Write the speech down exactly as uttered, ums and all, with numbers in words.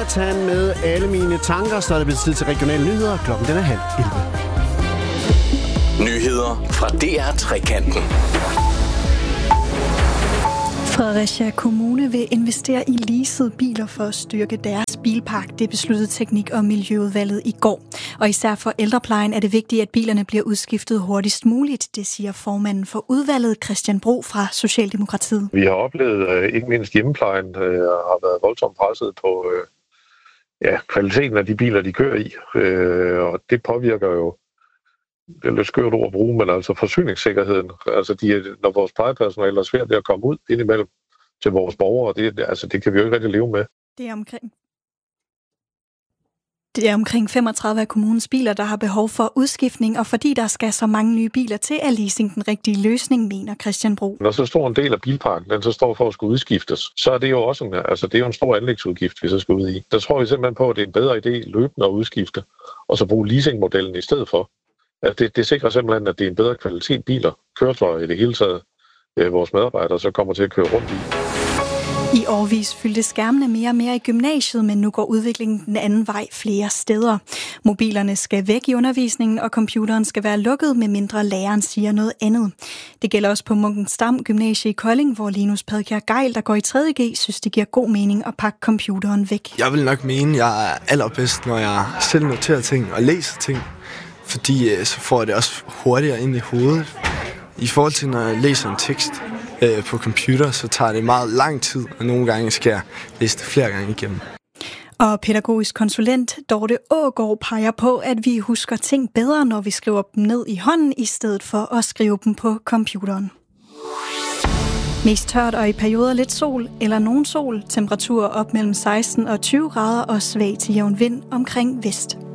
Jonathan med alle mine tanker. Så er det blevet tid til regionale nyheder. Klokken den er halv elleve. Nyheder fra D R Trekanten. Fredericia Kommune vil investere i leasede biler for at styrke deres bilpark. Det besluttede Teknik- og Miljøudvalget i går. Og især for ældreplejen er det vigtigt, at bilerne bliver udskiftet hurtigst muligt. Det siger formanden for udvalget, Christian Bro fra Socialdemokratiet. Vi har oplevet, ikke mindst hjemmeplejen har været voldsomt presset på ja, kvaliteten af de biler, de kører i. Og det påvirker jo, det er lidt skørt ord at bruge, men altså forsyningssikkerheden. Altså de, når vores plejepersonale er svært ved at komme ud indimellem til vores borgere, det, altså, det kan vi jo ikke rigtig leve med. Det er omkring Det er omkring femogtredive af kommunens biler, der har behov for udskiftning, og fordi der skal så mange nye biler til, er leasing den rigtige løsning, mener Christian Bro. Når så stor en del af bilparken, den så står for at skulle udskiftes, så er det jo også en, altså det er jo en stor anlægsudgift, vi så skal ud i. Der tror vi simpelthen på, at det er en bedre idé løbende at udskifte, og så bruge leasingmodellen i stedet for. Altså det, det sikrer simpelthen, at det er en bedre kvalitet biler, køretøjer i det hele taget, øh, vores medarbejdere så kommer til at køre rundt i. I årvis fyldte skærmene mere og mere i gymnasiet, men nu går udviklingen den anden vej flere steder. Mobilerne skal væk i undervisningen, og computeren skal være lukket, med mindre læreren siger noget andet. Det gælder også på Munkensdam Gymnasie i Kolding, hvor Linus Padkjær Geil, der går i tredje G, synes det giver god mening at pakke computeren væk. Jeg vil nok mene, jeg er allerbedst, når jeg selv noterer ting og læser ting, fordi så får jeg det også hurtigere ind i hovedet. I forhold til, når jeg læser en tekst øh, på computer, så tager det meget lang tid, og nogle gange skal jeg læse det flere gange igennem. Og pædagogisk konsulent Dorte Aagaard peger på, at vi husker ting bedre, når vi skriver dem ned i hånden, i stedet for at skrive dem på computeren. Mest tørt og i perioder lidt sol eller nogen sol. Temperaturer op mellem seksten og tyve grader og svag til jævn vind omkring vest.